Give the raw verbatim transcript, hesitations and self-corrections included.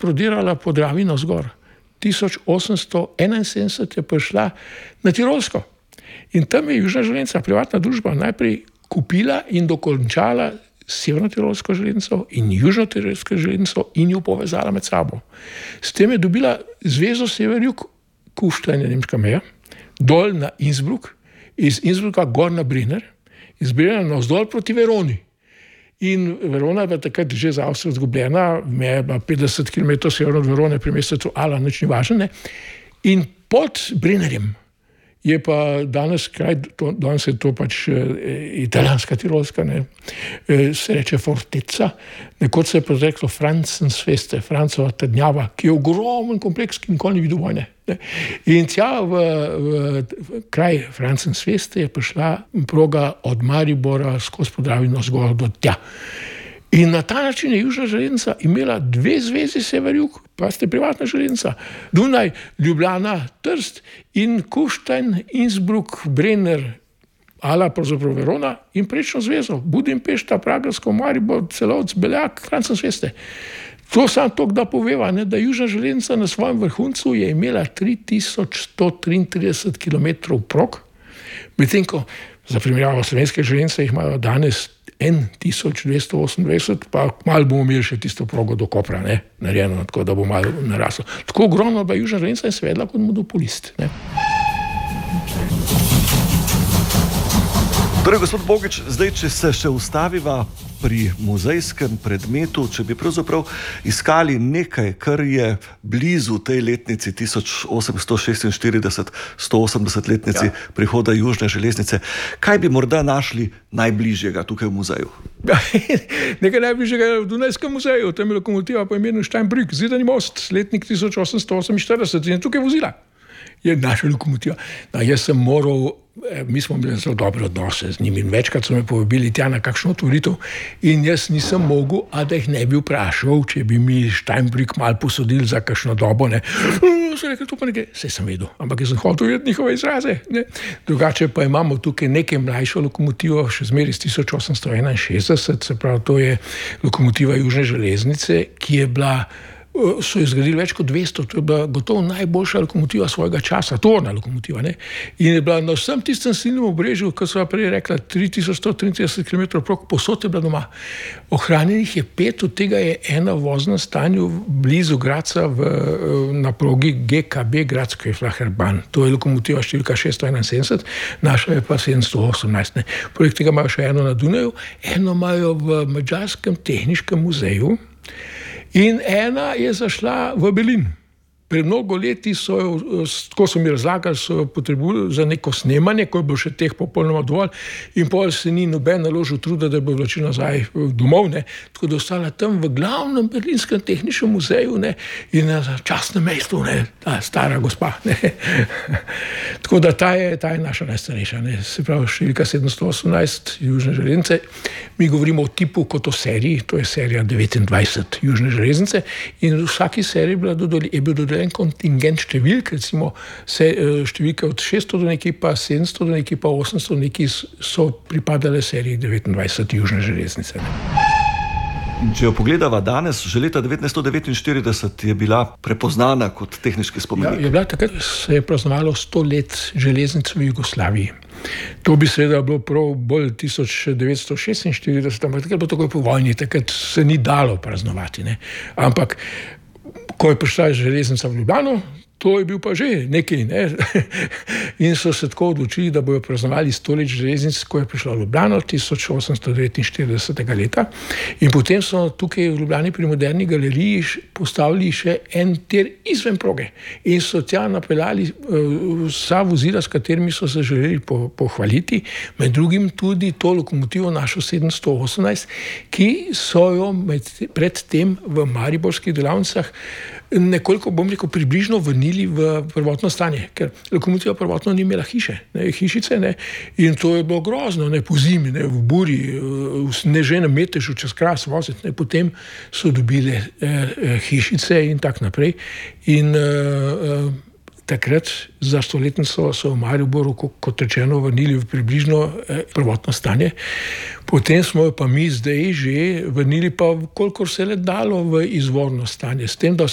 prodirala po Dravi navzgor. tisoč osemsto enainsedemdeset je prišla na Tirolsko. In tam je Južna železnica, privatna družba, najprej kupila in dokončala severno-tirolsko železnico in južno-tirolsko železnico in jo povezala med sabo. S tem je dobila zvezo sever-jug, Kufstein je nemška meja, dol na Innsbruck, iz Innsbrucka gor na Brenner, iz Brennera navzdol proti Veroni. In Verona je bila takrat že za Avstrijo izgubljena, meja je bila petdeset kilometrov severno od Verone, pri mesecu Ala, nič ni važno. In pod Brennerjem je pa danes kraj, to, danes je to pač e, italijanska Tirolska, ne, e, se reče Fortezza, nekoč se je prezreklo Franzensfeste, Francova tednjava, ki je ogromen kompleks, ki nikoli ni videl vojne. Ne. In tja v, v, v kraj Franzensfeste je prišla proga od Maribora skozi Podravje navzgor do tja. In na ta način je Južna železnica imela dve zvezi sever-jug, pa ste privatna železnica. Dunaj, Ljubljana, Trst in Kufstein, Innsbruck, Brenner, Ala, pravzaprav Verona in prečno zvezo. Budimpešta, Pragersko, Maribor, Celovec, Beljak, Franzensfeste. To samo to, da poveva, ne, da Južna železnica na svojem vrhuncu je imela tri tisoč sto triintrideset kilometrov prog, medtem ko za primerjavo slovenske železnice jih imajo danes en tisoč dvesto osemindvajset, pa malo bomo imeli še tisto progo do Kopra, ne, narejeno, tako da bo malo naraslo. Tako ogromno bila Južna železnica in se vedla kot monopolist. Ne. Torej, gospod Bogič, zdaj, če se še ustaviva pri muzejskem predmetu, če bi pravzaprav iskali nekaj, kar je blizu tej letnici tisoč osemsto šestinštirideset, sto osemdeset letnici ja. prihoda Južne železnice, kaj bi morda našli najbližjega tukaj v muzeju? Nekaj najbližjega v Dunajskem muzeju, tam je lokomotiva po imenu Steinbrück, Zidani most, letnik tisoč osemsto oseminštirideset in tukaj vozila. Je naša lokomotiva. No, jaz sem moral, mi smo imeli zelo dobre odnose z njimi in večkrat so me povabili tja na kakšno otvoritev in jaz nisem mogel, a da jih ne bi vprašal, če bi mi Steinbrück malo posodili za kakšno dobo, ne. So rekli, to pa nekaj, saj sem vedel, ampak jaz sem hotel vedeti njihove izraze, ne. Drugače pa imamo tukaj nekaj mlajšo lokomotivo, še zmeraj iz tisoč osemsto enainšestdeset, se pravi, to je lokomotiva Južne železnice, ki je bila, so jo zgradili več kot dvesto, to je bila gotovo najboljša lokomotiva svojega časa, tovorna lokomotiva, ne. In je bila na vsem tistem silnem obrežju, kot sva prej rekla, tri tisoč sto triintrideset kilometrov prog, posod je bila doma. Ohranjenih je pet, od tega je ena v voznem stanju blizu Gradca v, na progi G K B Gradsko-Flacherbahn. To je lokomotiva številka šeststo enainsedemdeset, naša je pa sedemsto osemnajst. Ne. Poleg tega imajo še eno na Dunaju, eno imajo v Madžarskem tehniškem muzeju, in ena je zašla v Berlin. Pred mnogo leti so jo, tako so mi razlagali, so jo potrebovali za neko snemanje, ko je bilo še teh popolnoma dovolj in pol se ni noben naložil truda, da bi vlačil nazaj domov, ne. Tako da ostala tam v glavnem berlinskem tehničnem muzeju, ne, in na častnem mestu, ne, ta stara gospa, ne. Tako da ta je, ta je naša najstarejša, ne. Se pravi, številka sedemsto osemnajst Južne železnice. Mi govorimo o tipu kot o seriji, to je serija devetindvajset Južne železnice in v vsaki seriji bila dodoli, je bil dodeljen kontingent številk, recimo se, številke od šeststo do nekaj, pa sedemsto do nekaj, pa osemsto do nekaj so pripadale seriji devetindvajset Južne železnice. Če jo pogledava danes, že leta devetnajststo devetinštirideset je bila prepoznana kot tehniški spomenik. Ja, je bila takrat, se je praznovalo sto let železnic v Jugoslaviji. To bi seveda bilo prav bolj tisoč devetsto šestinštirideset, ampak takrat bo takoj po vojni, takrat se ni dalo praznovati, ne. Ampak ko je prišla železnica v Ljubljano, to je bil pa že nekaj, ne. In so se tako odločili, da bojo praznovali sto let železnic, ko je prišla v Ljubljano tisoč osemsto devetinštiridesetega leta. In potem so tukaj v Ljubljani pri Moderni galeriji postavili še en tir izven proge. In so tja napeljali uh, vsa vozila, s katerimi so se želeli po, pohvaliti, med drugim tudi to lokomotivo našo sedemsto osemnajst, ki so jo med, predtem v mariborskih delavnicah nekoliko, bom rekel, približno vrnili v prvotno stanje, ker lokomotiva prvotno ni imela hiše, ne, hišice, ne, in to je bilo grozno, ne, po zimi, ne, v buri, v sneženem metežu čez Kras voziti, ne, potem so dobile eh, hišice in tak naprej in eh, takrat za stoletnico so v Mariboru, kot rečeno, vrnili v približno eh, prvotno stanje. Potem smo jo pa mi zdaj že vrnili pa, kolikor se le dalo, v izvorno stanje. S tem, da